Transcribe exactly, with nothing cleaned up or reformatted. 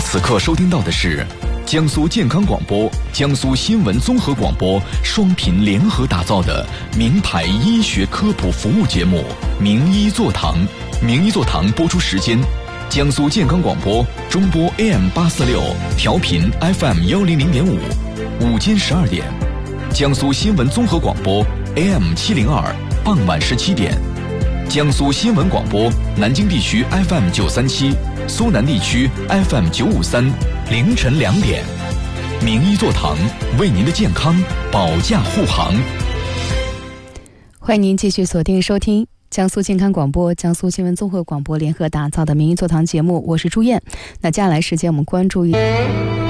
此刻收听到的是江苏健康广播、江苏新闻综合广播双频联合打造的名牌医学科普服务节目《名医座堂》。名医座堂播出时间：江苏健康广播中波 A M 八四六，调频 F M 幺零零点五，午间十二点；江苏新闻综合广播 A M 七零二，傍晚十七点；江苏新闻广播南京地区 F M 九三七，苏南地区 F M 九五三，凌晨两点。名医座堂为您的健康保驾护航。 欢迎您继续锁定收听江苏健康广播、江苏新闻综合广播联合打造的名医座堂节目，我是朱燕。那接下来时间我们关注一